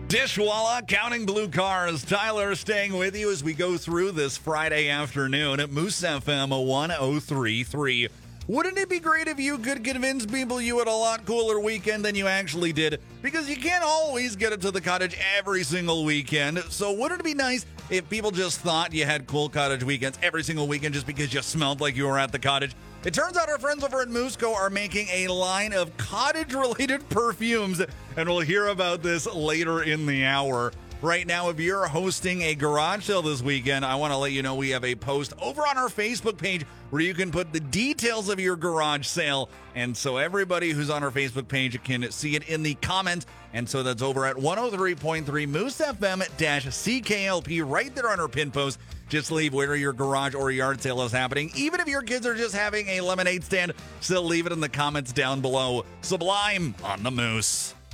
Dishwalla, Counting Blue Cars. Tyler staying with you as we go through this Friday afternoon at Moose FM 1033. Wouldn't it be great if you could convince people you had a lot cooler weekend than you actually did? Because you can't always get it to the cottage every single weekend. So wouldn't it be nice if people just thought you had cool cottage weekends every single weekend just because you smelled like you were at the cottage? It turns out our friends over at Mooseco are making a line of cottage-related perfumes, and we'll hear about this later in the hour. Right now, if you're hosting a garage sale this weekend, I want to let you know we have a post over on our Facebook page where you can put the details of your garage sale. And so everybody who's on our Facebook page can see it in the comments. And so that's over at 103.3 Moose FM-CKLP right there on our pin post. Just leave where your garage or yard sale is happening. Even if your kids are just having a lemonade stand, still leave it in the comments down below. Sublime on the Moose.